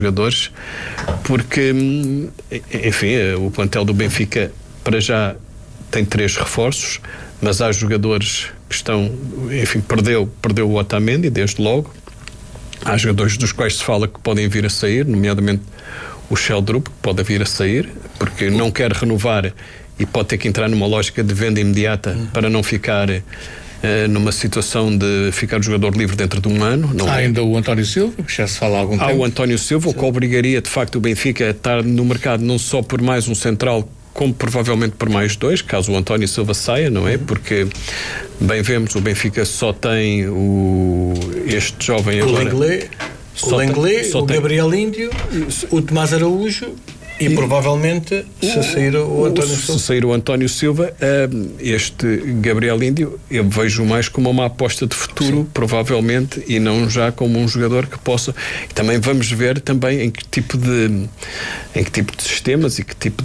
jogadores, porque, enfim, o plantel do Benfica para já tem 3 reforços, mas há jogadores que estão, enfim, perdeu o Otamendi desde logo. Há jogadores dos quais se fala que podem vir a sair, nomeadamente o Sheldrup, que pode vir a sair, porque não quer renovar e pode ter que entrar numa lógica de venda imediata para não ficar numa situação de ficar o jogador livre dentro de um ano. Não ainda o António Silva, que já se fala há algum tempo. Há o António Silva, o que obrigaria de facto o Benfica a estar no mercado não só por mais um central, como provavelmente por mais 2, caso o António Silva saia, não é? Porque, bem vemos, o Benfica só tem este jovem agora. O Lenglet, o Gabriel Índio, o Tomás Araújo e provavelmente se sair o António Silva. Se sair o António Silva, este Gabriel Índio eu vejo mais como uma aposta de futuro, provavelmente, e não já como um jogador que possa. E também vamos ver também em que tipo de sistemas e que tipo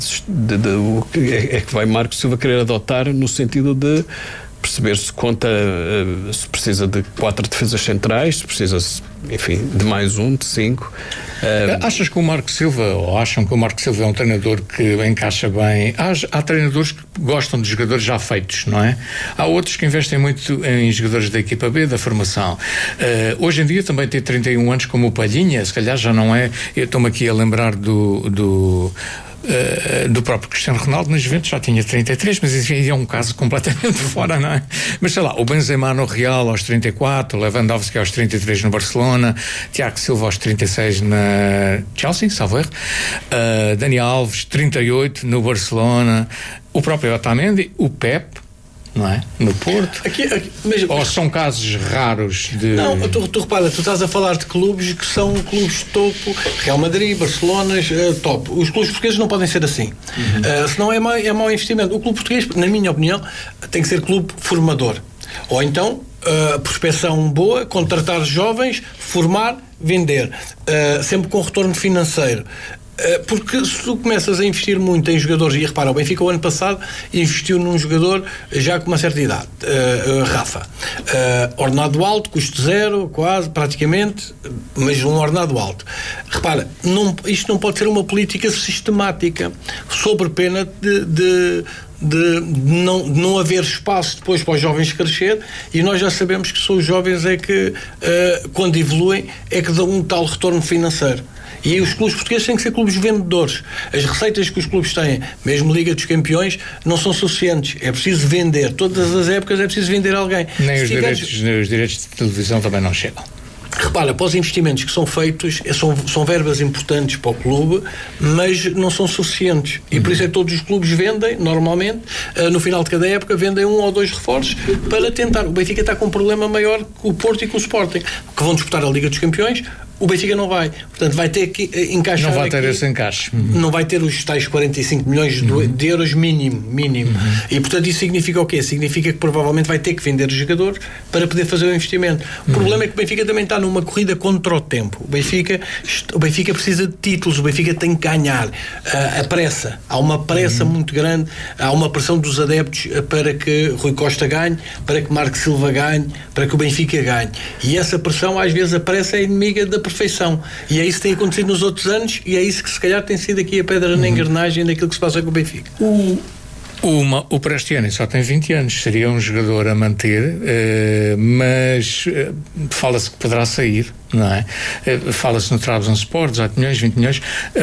é que vai Marco Silva querer adotar, no sentido de perceber se conta, se precisa de 4 defesas centrais, se precisa, enfim, de mais de 5. Achas que o Marco Silva, ou acham que o Marco Silva é um treinador que encaixa bem? Há treinadores que gostam de jogadores já feitos, não é? Há outros que investem muito em jogadores da equipa B, da formação. Hoje em dia também tem 31 anos como o Palhinha, se calhar já não é. Eu estou-me aqui a lembrar do próprio Cristiano Ronaldo na Juventus, já tinha 33, mas enfim, é um caso completamente fora, não é? Mas sei lá, o Benzema no Real aos 34, Lewandowski aos 33 no Barcelona, Tiago Silva aos 36 na Chelsea, salvo erro, Dani Alves 38 no Barcelona, o próprio Otamendi, o Pep, não é? No Porto. Ou são casos raros de... Não, tu repara, tu estás a falar de clubes que são clubes topo, Real Madrid, Barcelona, top. Os clubes portugueses não podem ser assim. Senão é mau investimento. O clube português, na minha opinião, tem que ser clube formador. Ou então, prospecção boa, contratar jovens, formar, vender. Sempre com retorno financeiro. Porque se tu começas a investir muito em jogadores, e repara, o Benfica o ano passado investiu num jogador já com uma certa idade, Rafa, ordenado alto, custo zero, quase, praticamente, mas um ordenado alto. Repara, isto não pode ser uma política sistemática, sob pena de não haver espaço depois para os jovens crescer, e nós já sabemos que são os jovens é que, quando evoluem, é que dão um tal retorno financeiro. E aí os clubes portugueses têm que ser clubes vendedores. As receitas que os clubes têm, mesmo Liga dos Campeões, não são suficientes. É preciso vender. Todas as épocas é preciso vender alguém. Nem os direitos de televisão também não chegam. Repara, para os investimentos que são feitos, são verbas importantes para o clube, mas não são suficientes. E por isso é que todos os clubes vendem, normalmente, no final de cada época, vendem 1 ou 2 reforços para tentar. O Benfica está com um problema maior que o Porto e com o Sporting, que vão disputar a Liga dos Campeões. O Benfica não vai. Portanto, vai ter que encaixar. Não vai ter esse encaixe. Não vai ter os tais 45 milhões de euros mínimo. E, portanto, isso significa o quê? Significa que provavelmente vai ter que vender os jogadores para poder fazer o investimento. O problema é que o Benfica também está numa corrida contra o tempo. O Benfica precisa de títulos. O Benfica tem que ganhar. A pressa. Há uma pressa muito grande. Há uma pressão dos adeptos para que Rui Costa ganhe, para que Marco Silva ganhe, para que o Benfica ganhe. E essa pressão, às vezes, a pressa é inimiga da perfeição. E é isso que tem acontecido nos outros anos, e é isso que se calhar tem sido aqui a pedra na engrenagem daquilo que se passa com o Benfica. O Prestiani só tem 20 anos, seria um jogador a manter, mas fala-se que poderá sair, não é? Fala-se no Trabzonspor, 18 milhões, 20 milhões.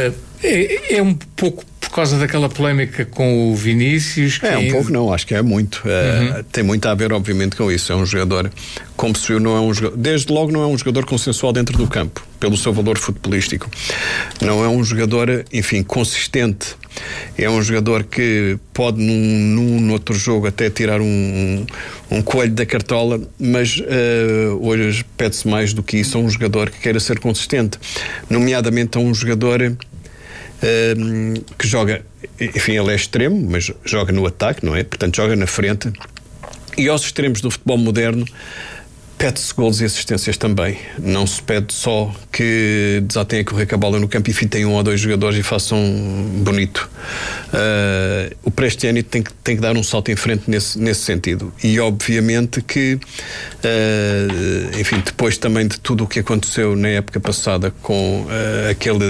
É um pouco por causa daquela polémica com o Vinícius. Um pouco não, acho que é muito. Tem muito a ver, obviamente, com isso. É um jogador, como se viu, não é um jogador, desde logo não é um jogador consensual dentro do campo, pelo seu valor futebolístico. Não é um jogador, enfim, consistente. É um jogador que pode num outro jogo até tirar um coelho da cartola, mas hoje pede-se mais do que isso a um jogador que queira ser consistente, nomeadamente a um jogador que joga, enfim, ele é extremo, mas joga no ataque, não é? Portanto, joga na frente. E aos extremos do futebol moderno pede-se golos e assistências também. Não se pede só que desatem a correr com a bola no campo e fitem 1 ou 2 jogadores e façam bonito. O Prestiani tem que dar um salto em frente nesse sentido. E obviamente que, enfim, depois também de tudo o que aconteceu na época passada com aquele